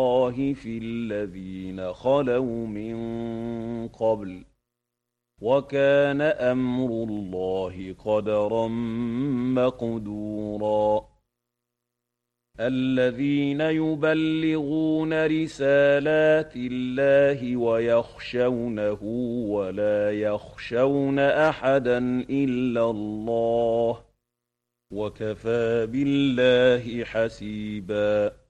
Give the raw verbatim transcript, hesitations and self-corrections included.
اللَّهِ فِي الَّذِينَ خَلَوْا مِن قَبْلُ ۚ وَكَانَ أَمْرُ اللَّهِ قَدَرًا مَّقْدُورًا الَّذِينَ يُبَلِّغُونَ رِسَالَاتِ اللَّهِ وَيَخْشَوْنَهُ وَلَا يَخْشَوْنَ أَحَدًا إِلَّا اللَّهَ ۗ وَكَفَىٰ بِاللَّهِ حَسِيبًا